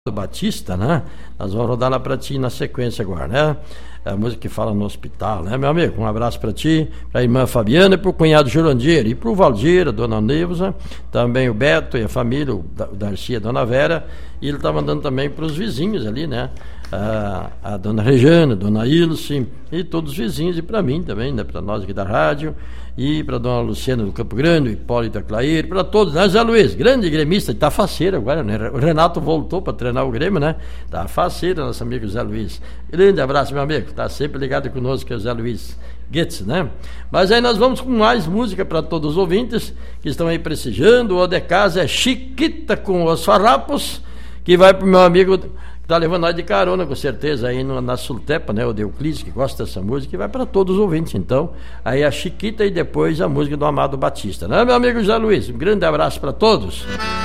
do Batista, né? Nós vamos rodar lá pra ti na sequência agora, né? A música que fala no hospital, né, meu amigo? Um abraço pra ti, pra irmã Fabiana e pro cunhado Jurandir, e pro Valdir, a dona Neuza, também o Beto e a família, o Darcy e a dona Vera, e ele tá mandando também pros vizinhos ali, né? A dona Rejana, a dona Ilse e todos os vizinhos, e para mim também, né, para nós aqui da rádio, e para dona Luciana do Campo Grande, o Hipólito Clair, para todos, né, Zé Luiz, grande gremista, está faceiro agora, né? O Renato voltou para treinar o Grêmio, né? Está faceiro, nosso amigo Zé Luiz. Grande abraço, meu amigo, está sempre ligado conosco, que é o Zé Luiz Goetz, né? Mas aí nós vamos com mais música para todos os ouvintes que estão aí prestigiando. O de casa é Chiquita com os Farrapos, que vai pro meu amigo tá levando nós de carona, com certeza, aí na Sultepa, né, o Deuclides, que gosta dessa música, e vai para todos os ouvintes, então. Aí a Chiquita e depois a música do Amado Batista, né, meu amigo José Luiz? Um grande abraço para todos.